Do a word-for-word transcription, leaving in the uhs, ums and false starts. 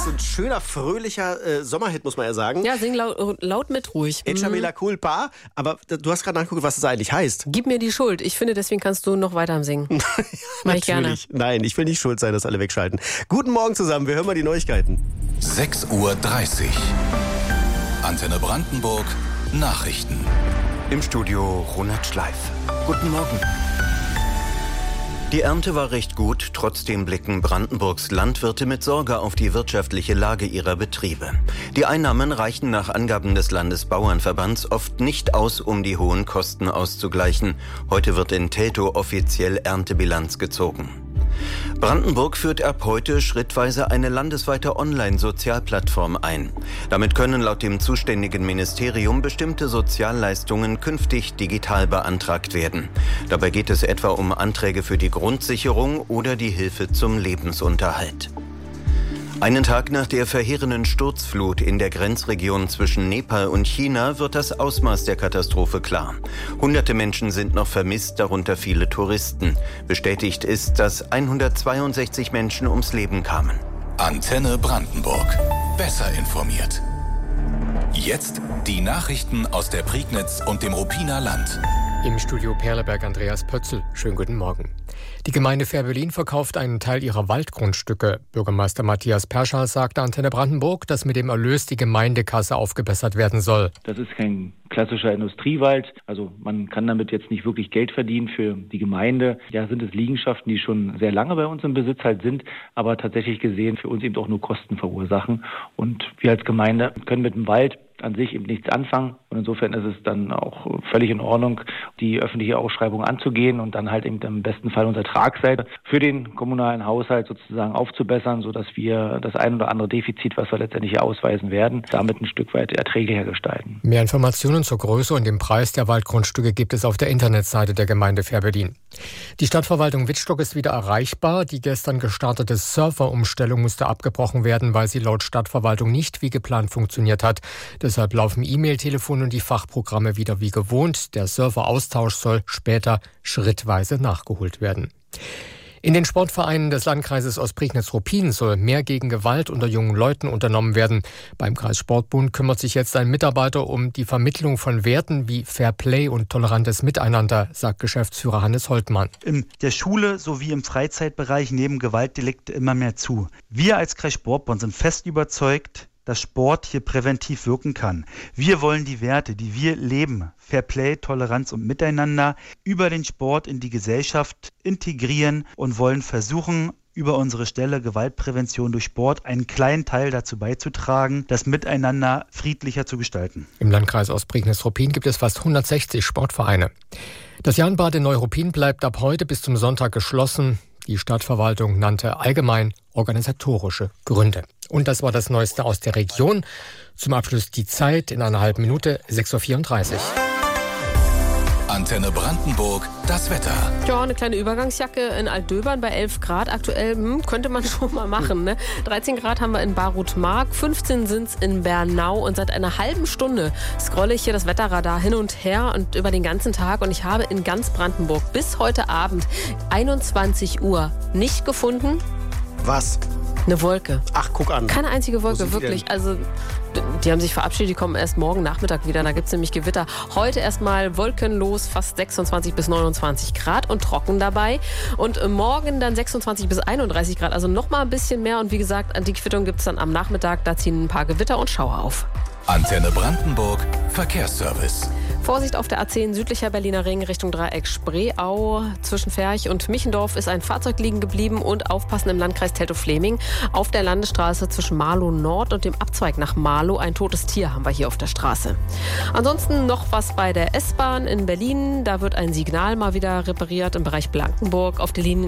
ist ein schöner, fröhlicher äh, Sommerhit, muss man ja sagen. Ja, sing laut, laut mit ruhig. Échame la culpa. Aber du hast gerade nachgeguckt, was das eigentlich heißt. Gib mir die Schuld. Ich finde, deswegen kannst du noch weiter singen. Ja, Mach ich gerne. Nein, ich will nicht schuld sein, dass alle wegschalten. Guten Morgen zusammen, wir hören mal die Neuigkeiten. sechs Uhr dreißig. Antenne Brandenburg. Nachrichten. Im Studio Ronald Schleif. Guten Morgen. Die Ernte war recht gut, trotzdem blicken Brandenburgs Landwirte mit Sorge auf die wirtschaftliche Lage ihrer Betriebe. Die Einnahmen reichen nach Angaben des Landesbauernverbands oft nicht aus, um die hohen Kosten auszugleichen. Heute wird in Teltow offiziell Erntebilanz gezogen. Brandenburg führt ab heute schrittweise eine landesweite Online-Sozialplattform ein. Damit können laut dem zuständigen Ministerium bestimmte Sozialleistungen künftig digital beantragt werden. Dabei geht es etwa um Anträge für die Grundsicherung oder die Hilfe zum Lebensunterhalt. Einen Tag nach der verheerenden Sturzflut in der Grenzregion zwischen Nepal und China wird das Ausmaß der Katastrophe klar. Hunderte Menschen sind noch vermisst, darunter viele Touristen. Bestätigt ist, dass hundertzweiundsechzig Menschen ums Leben kamen. Antenne Brandenburg. Besser informiert. Jetzt die Nachrichten aus der Prignitz und dem Ruppiner Land. Im Studio Perleberg Andreas Pötzl. Schönen guten Morgen. Die Gemeinde Fehrbellin verkauft einen Teil ihrer Waldgrundstücke. Bürgermeister Matthias Perschal sagte Antenne Brandenburg, dass mit dem Erlös die Gemeindekasse aufgebessert werden soll. Das ist kein klassischer Industriewald. Also man kann damit jetzt nicht wirklich Geld verdienen für die Gemeinde. Ja, sind es Liegenschaften, die schon sehr lange bei uns im Besitz halt sind, aber tatsächlich gesehen für uns eben auch nur Kosten verursachen. Und wir als Gemeinde können mit dem Wald an sich eben nichts anfangen. Und insofern ist es dann auch völlig in Ordnung, die öffentliche Ausschreibung anzugehen und dann halt eben im besten Fall unsere Tragseite für den kommunalen Haushalt sozusagen aufzubessern, sodass wir das ein oder andere Defizit, was wir letztendlich hier ausweisen werden, damit ein Stück weit erträglicher gestalten. Mehr Informationen zur Größe und dem Preis der Waldgrundstücke gibt es auf der Internetseite der Gemeinde Fehrbellin. Die Stadtverwaltung Wittstock ist wieder erreichbar. Die gestern gestartete Serverumstellung musste abgebrochen werden, weil sie laut Stadtverwaltung nicht wie geplant funktioniert hat. Deshalb laufen E-Mail, Telefon und die Fachprogramme wieder wie gewohnt. Der Serveraustausch soll später schrittweise nachgeholt werden. In den Sportvereinen des Landkreises Ostprignitz-Ruppin soll mehr gegen Gewalt unter jungen Leuten unternommen werden. Beim Kreissportbund kümmert sich jetzt ein Mitarbeiter um die Vermittlung von Werten wie Fairplay und tolerantes Miteinander, sagt Geschäftsführer Hannes Holtmann. In der Schule sowie im Freizeitbereich nehmen Gewaltdelikte immer mehr zu. Wir als Kreissportbund sind fest überzeugt, dass Sport hier präventiv wirken kann. Wir wollen die Werte, die wir leben, Fairplay, Toleranz und Miteinander, über den Sport in die Gesellschaft integrieren und wollen versuchen, über unsere Stelle Gewaltprävention durch Sport einen kleinen Teil dazu beizutragen, das Miteinander friedlicher zu gestalten. Im Landkreis Ostprignitz-Ruppin gibt es fast hundertsechzig Sportvereine. Das Jahnbad in Neuruppin bleibt ab heute bis zum Sonntag geschlossen. Die Stadtverwaltung nannte allgemein organisatorische Gründe. Und das war das Neueste aus der Region. Zum Abschluss die Zeit in einer halben Minute, sechs Uhr vierunddreißig. Antenne Brandenburg, das Wetter. Ja, eine kleine Übergangsjacke in Altdöbern bei elf Grad. Aktuell hm, könnte man schon mal machen. Ne? dreizehn Grad haben wir in Barut-Mark, fünfzehn sind es in Bernau. Und seit einer halben Stunde scrolle ich hier das Wetterradar hin und her und über den ganzen Tag. Und ich habe in ganz Brandenburg bis heute Abend einundzwanzig Uhr nicht gefunden. Was? Eine Wolke. Ach, guck an. Keine einzige Wo Wolke, sind die wirklich. denn? Also, die haben sich verabschiedet, die kommen erst morgen Nachmittag wieder. Da gibt es nämlich Gewitter. Heute erstmal wolkenlos, fast sechsundzwanzig bis neunundzwanzig Grad und trocken dabei. Und morgen dann sechsundzwanzig bis einunddreißig Grad, also noch mal ein bisschen mehr. Und wie gesagt, die Quittung gibt es dann am Nachmittag. Da ziehen ein paar Gewitter und Schauer auf. Antenne Brandenburg, Verkehrsservice. Vorsicht auf der A zehn südlicher Berliner Ring Richtung Dreieck Spreeau. Zwischen Ferch und Michendorf ist ein Fahrzeug liegen geblieben und aufpassen im Landkreis Teltow-Fläming. Auf der Landesstraße zwischen Marlow Nord und dem Abzweig nach Marlow. Ein totes Tier haben wir hier auf der Straße. Ansonsten noch was bei der S-Bahn in Berlin. Da wird ein Signal mal wieder repariert im Bereich Blankenburg. Auf der Linie